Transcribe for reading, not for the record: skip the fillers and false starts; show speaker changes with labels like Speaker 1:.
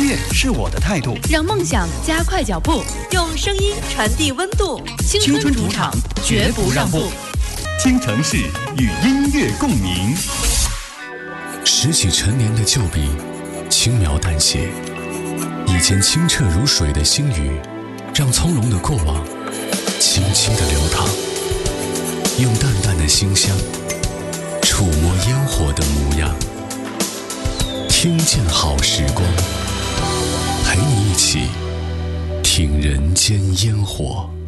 Speaker 1: 乐是我的态度，
Speaker 2: 让梦想加快脚步，
Speaker 3: 用声音传递温度。
Speaker 2: 青春主场绝不让步。
Speaker 1: 听城市与音乐共鸣。
Speaker 4: 拾起陈年的旧笔，轻描淡写，以前清澈如水的心语，让从容的过往轻轻地流淌，用淡淡的馨香触摸烟火的模样，听见好时光，陪你一起听人间烟火。